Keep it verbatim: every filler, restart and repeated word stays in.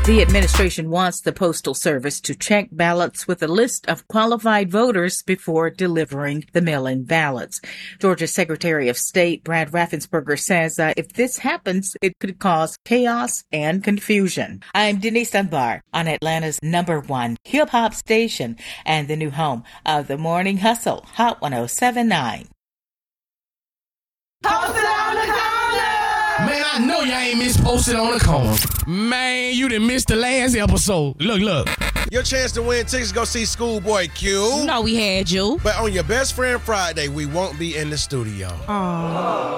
The administration wants the Postal Service to check ballots with a list of qualified voters before delivering the mail-in ballots. Georgia Secretary of State Brad Raffensperger says uh, if this happens, it could cause chaos and confusion. I'm Denise Dunbar on Atlanta's number one hip-hop station and the new home of the Morning Hustle, Hot one oh seven point nine. Posted on the corner! Man, I know y'all ain't miss Posted on the Corner. Man, you done missed the last episode. Look, look. Your chance to win tickets to go see Schoolboy Q. No, we had you. But on your Best Friend Friday, we won't be in the studio. Aww.